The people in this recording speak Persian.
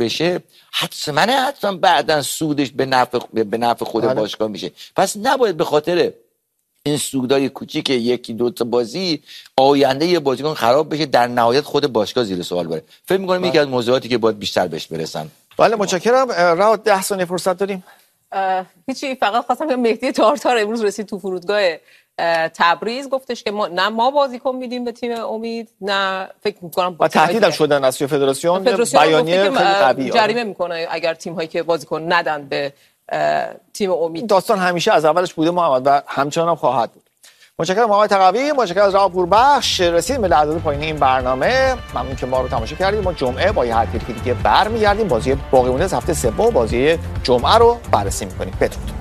بشه حتما بعداً سودش به نفع خود باشگاه میشه. پس نباید به خاطر این سودای کوچیک یکی دو تا بازی آینده یه بازیکن خراب بشه، در نهایت خود باشگاه زیر سوال بره. فکر می‌کنم یکی از موضوعاتی که باید بیشتر بهش برسن. بله متشکرم. رها 10 ثانیه فرصت داریم. هیچی، فقط خواستم بگم مهدی تارتار امروز رسید تو فرودگاه تبریز، گفتش که ما بازیکن میدیم به تیم امید، نه فکر می‌کنم با تهدید شدن از فدراسیون بیانیه خیلی قویه جریمه میکنه اگر تیم هایی که بازیکن ندن به تیم امید. داستان همیشه از اولش بوده محمد و همچنان هم خواهد بود. متشکرم آقای تقوی، متشکرم از رها پوربخش. رسیدیم به لحظات پایانی این برنامه. ممنون که ما رو تماشا کردید. ما جمعه با یه حرکتی دیگه برمیگردیم. بازی باقی مونده از هفته سوم، بازی جمعه رو بررسی می‌کنیم. بدرود.